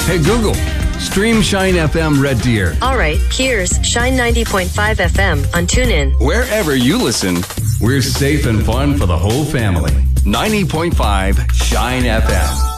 Hey, Google, stream Shine FM Red Deer. All right, here's Shine 90.5 FM on TuneIn. Wherever you listen, we're safe and fun for the whole family. 90.5 Shine FM.